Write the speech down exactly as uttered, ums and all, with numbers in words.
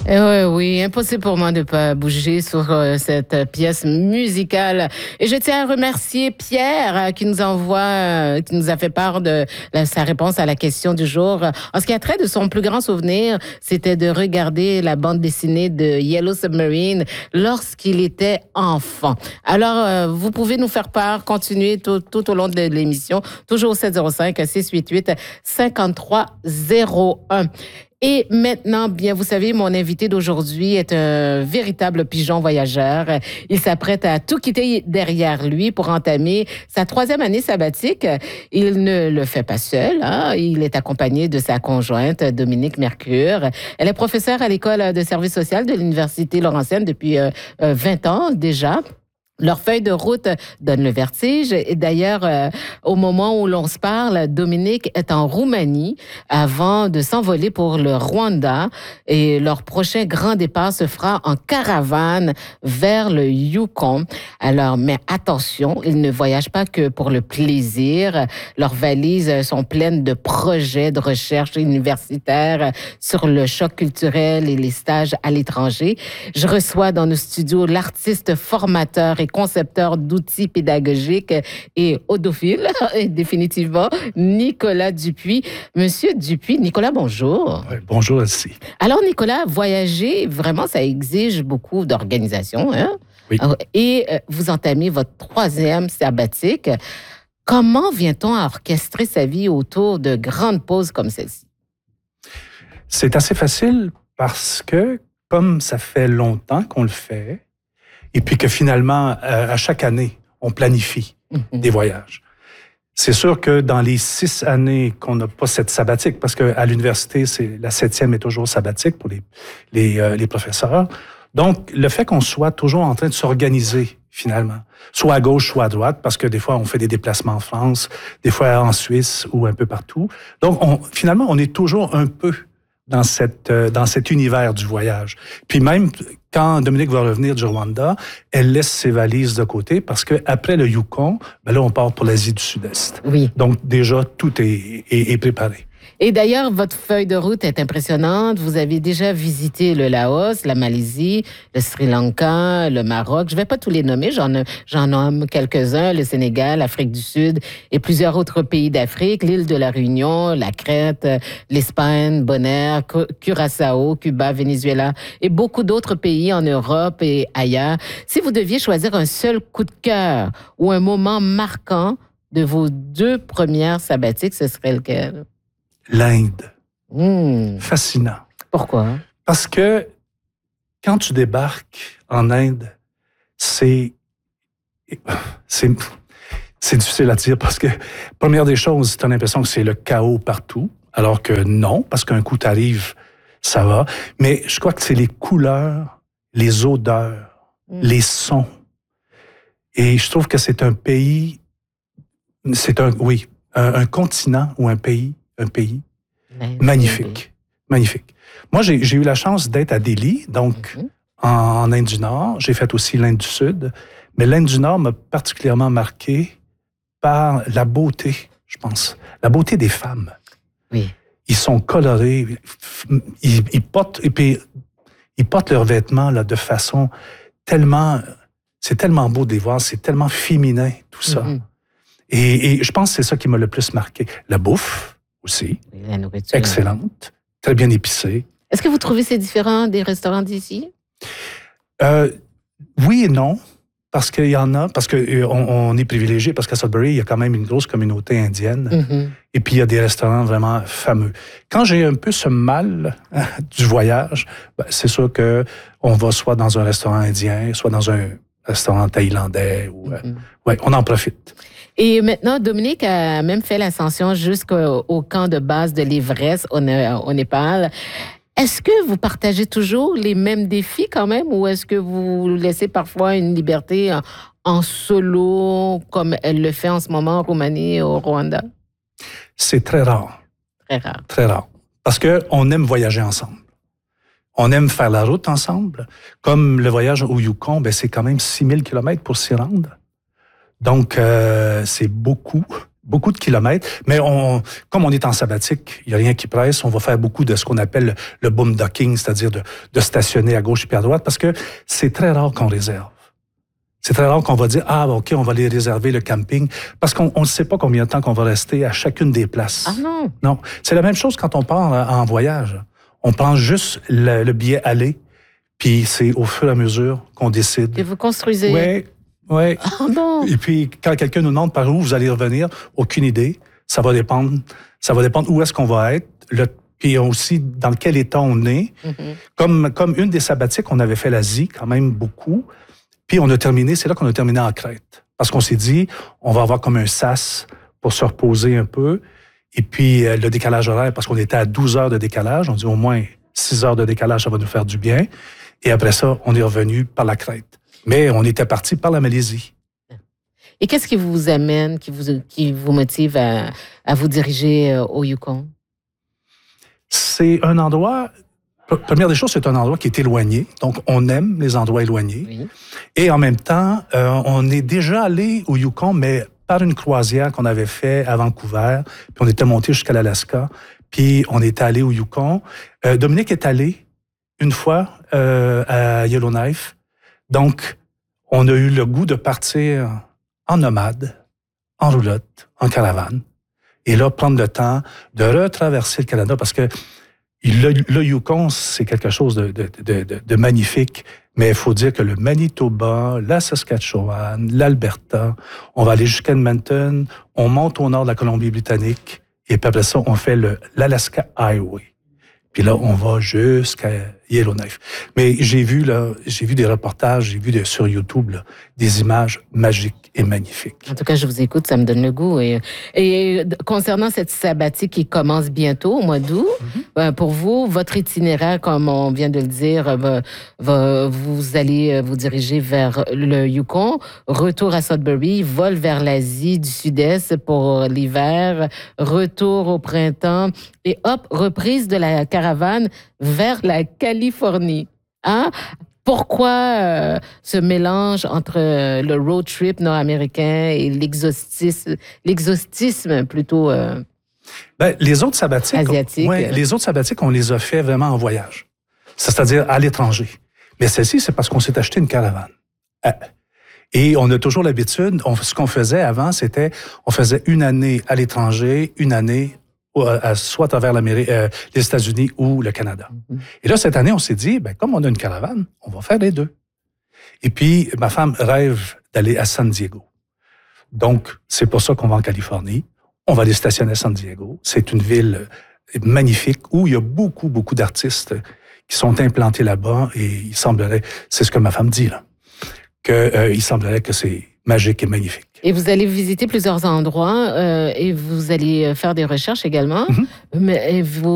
Eh ouais, oui, impossible pour moi de ne pas bouger sur euh, cette pièce musicale. Et je tiens à remercier Pierre euh, qui nous envoie, euh, qui nous a fait part de la- sa réponse à la question du jour. En ce qui a trait de son plus grand souvenir, c'était de regarder la bande dessinée de Yellow Submarine lorsqu'il était enfant. Alors, euh, vous pouvez nous faire part, continuer tout, tout au long de l'émission, toujours au sept zéro cinq, six huit huit, cinq trois zéro un. Et maintenant, bien, vous savez, mon invité d'aujourd'hui est un véritable pigeon voyageur. Il s'apprête à tout quitter derrière lui pour entamer sa troisième année sabbatique. Il ne le fait pas seul, hein. Il est accompagné de sa conjointe, Dominique Mercure. Elle est professeure à l'École de service social de l'Université Laurentienne depuis euh, euh, vingt ans déjà. Leur feuille de route donne le vertige. Et d'ailleurs, euh, au moment où l'on se parle, Dominique est en Roumanie avant de s'envoler pour le Rwanda. Et leur prochain grand départ se fera en caravane vers le Yukon. Alors, mais attention, ils ne voyagent pas que pour le plaisir. Leurs valises sont pleines de projets de recherche universitaire sur le choc culturel et les stages à l'étranger. Je reçois dans nos studios l'artiste formateur et concepteur d'outils pédagogiques et audiophile, définitivement, Nicolas Dupuis. Monsieur Dupuis, Nicolas, bonjour. Ouais, bonjour, Elsie. Alors, Nicolas, voyager, vraiment, ça exige beaucoup d'organisation, hein? Oui. Et euh, vous entamez votre troisième sabbatique. Comment vient-on à orchestrer sa vie autour de grandes pauses comme celle-ci? C'est assez facile parce que, comme ça fait longtemps qu'on le fait, et puis que finalement, euh, à chaque année, on planifie mm-hmm. des voyages. C'est sûr que dans les six années qu'on n'a pas cette sabbatique, parce qu'à l'université, c'est, la septième est toujours sabbatique pour les, les, euh, les professeurs. Donc, le fait qu'on soit toujours en train de s'organiser, finalement, soit à gauche, soit à droite, parce que des fois, on fait des déplacements en France, des fois en Suisse ou un peu partout. Donc, on, finalement, on est toujours un peu dans, cette, euh, dans cet univers du voyage. Puis même, quand Dominique va revenir du Rwanda, elle laisse ses valises de côté parce qu'après le Yukon, ben là, on part pour l'Asie du Sud-Est. Oui. Donc, déjà, tout est, est, est préparé. Et d'ailleurs, votre feuille de route est impressionnante. Vous avez déjà visité le Laos, la Malaisie, le Sri Lanka, le Maroc. Je ne vais pas tous les nommer, j'en, j'en nomme quelques-uns, le Sénégal, l'Afrique du Sud et plusieurs autres pays d'Afrique, l'île de la Réunion, la Crète, l'Espagne, Bonaire, Curaçao, Cuba, Venezuela et beaucoup d'autres pays en Europe et ailleurs. Si vous deviez choisir un seul coup de cœur ou un moment marquant de vos deux premières sabbatiques, ce serait lequel? L'Inde. Mmh. Fascinant. Pourquoi? Parce que quand tu débarques en Inde, c'est, c'est, c'est difficile à dire parce que, première des choses, tu as l'impression que c'est le chaos partout, alors que non, parce qu'un coup t'arrives, ça va. Mais je crois que c'est les couleurs, les odeurs, mmh. les sons. Et je trouve que c'est un pays, c'est un, oui, un, un continent ou un pays Un pays magnifique. magnifique, magnifique. Moi, j'ai, j'ai eu la chance d'être à Delhi, donc mm-hmm. en, en Inde du Nord. J'ai fait aussi l'Inde du Sud, mais l'Inde du Nord m'a particulièrement marqué par la beauté, je pense, la beauté des femmes. Oui. Ils sont colorés, ils, ils portent, et puis ils portent leurs vêtements là de façon tellement, c'est tellement beau de les voir, c'est tellement féminin tout ça. Mm-hmm. Et, et je pense que c'est ça qui m'a le plus marqué. La bouffe. Aussi. La nourriture. Excellente, très bien épicée. Est-ce que vous trouvez c'est différent des restaurants d'ici? Euh, oui et non, parce qu'il y en a, parce qu'on on est privilégié, parce qu'à Sudbury, il y a quand même une grosse communauté indienne, mm-hmm. et puis il y a des restaurants vraiment fameux. Quand j'ai un peu ce mal hein, du voyage, ben, c'est sûr qu'on va soit dans un restaurant indien, soit dans un restaurant thaïlandais, ou, mm-hmm. euh, ouais, on en profite. Et maintenant, Dominique a même fait l'ascension jusqu'au au camp de base de l'Everest au, au Népal. Est-ce que vous partagez toujours les mêmes défis quand même ou est-ce que vous laissez parfois une liberté en, en solo comme elle le fait en ce moment en Roumanie et au Rwanda? C'est très rare. Très rare. Très rare. Parce qu'on aime voyager ensemble. On aime faire la route ensemble. Comme le voyage au Yukon, ben c'est quand même six mille kilomètres pour s'y rendre. Donc, euh, c'est beaucoup beaucoup de kilomètres, mais on, comme on est en sabbatique, il n'y a rien qui presse, on va faire beaucoup de ce qu'on appelle le, le boondocking, c'est-à-dire de, de stationner à gauche et à droite, parce que c'est très rare qu'on réserve. C'est très rare qu'on va dire, ah, OK, on va aller réserver le camping, parce qu'on ne sait pas combien de temps qu'on va rester à chacune des places. Ah non? Non. C'est la même chose quand on part en voyage. On prend juste le, le billet aller, puis c'est au fur et à mesure qu'on décide. Et vous construisez? Oui, oui. Ah bon? Et puis, quand quelqu'un nous demande par où vous allez revenir, aucune idée. Ça va dépendre. Ça va dépendre où est-ce qu'on va être. Le, puis aussi, dans quel état on est. Mm-hmm. Comme, comme une des sabbatiques, on avait fait l'Asie, quand même beaucoup. Puis on a terminé, c'est là qu'on a terminé en Crète. Parce qu'on s'est dit, on va avoir comme un sas pour se reposer un peu. Et puis euh, le décalage horaire, parce qu'on était à douze heures de décalage, on dit au moins six heures de décalage, ça va nous faire du bien. Et après ça, on est revenu par la Crète. Mais on était parti par la Malaisie. Et qu'est-ce qui vous amène, qui vous, qui vous motive à, à vous diriger au Yukon? C'est un endroit... Première des choses, c'est un endroit qui est éloigné. Donc, on aime les endroits éloignés. Oui. Et en même temps, euh, on est déjà allé au Yukon, mais par une croisière qu'on avait fait à Vancouver. Puis on était monté jusqu'à l'Alaska. Puis on était allé au Yukon. Euh, Dominique est allé une fois euh, à Yellowknife. Donc, on a eu le goût de partir en nomade, en roulotte, en caravane. Et là, prendre le temps de retraverser le Canada parce que Le, le Yukon, c'est quelque chose de, de, de, de, de magnifique, mais il faut dire que le Manitoba, la Saskatchewan, l'Alberta, on va aller jusqu'à Edmonton, on monte au nord de la Colombie-Britannique, et puis après ça, on fait le, l'Alaska Highway. Puis là, on va jusqu'à Yellowknife. Mais j'ai vu là, j'ai vu des reportages, j'ai vu des, sur YouTube là, des images magiques et magnifiques. En tout cas, je vous écoute, ça me donne le goût. Et, et concernant cette sabbatique qui commence bientôt, au mois d'août, mm-hmm. pour vous, votre itinéraire, comme on vient de le dire, va, va, vous allez vous diriger vers le Yukon, retour à Sudbury, vol vers l'Asie du Sud-Est pour l'hiver, retour au printemps, et hop, reprise de la caravane vers la Californie. Hein? Pourquoi euh, ce mélange entre euh, le road trip nord-américain et l'exotisme, l'exotisme plutôt euh, ben, les autres sabbatiques, asiatiques? Ouais, les autres sabbatiques, on les a fait vraiment en voyage, c'est-à-dire à l'étranger. Mais celle-ci, c'est parce qu'on s'est acheté une caravane. Et on a toujours l'habitude, on, ce qu'on faisait avant, c'était on faisait une année à l'étranger, une année soit à travers l'Amérique, euh, les États-Unis ou le Canada. Mm-hmm. Et là, cette année, on s'est dit, ben, comme on a une caravane, on va faire les deux. Et puis, ma femme rêve d'aller à San Diego. Donc, c'est pour ça qu'on va en Californie. On va aller stationner à San Diego. C'est une ville magnifique où il y a beaucoup, beaucoup d'artistes qui sont implantés là-bas et il semblerait, c'est ce que ma femme dit, là, qu'il euh, semblerait que c'est magique et magnifique. Et vous allez visiter plusieurs endroits euh, et vous allez faire des recherches également. Mm-hmm. Mais et vous